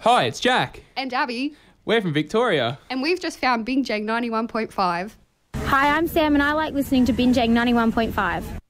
Hi, it's Jack. And Abby. We're from Victoria. And we've just found Binjang 91.5. Hi, I'm Sam and I like listening to Binjang 91.5.